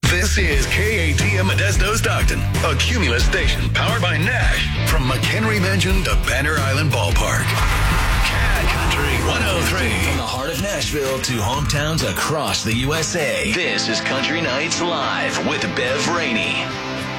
This is KATM Modesto Stockton, a Cumulus station powered by Nash. From McHenry Mansion to Banner Island Ballpark. Cat Country 103. From the heart of Nashville to hometowns across the USA. This is Country Nights Live with Bev Rainey.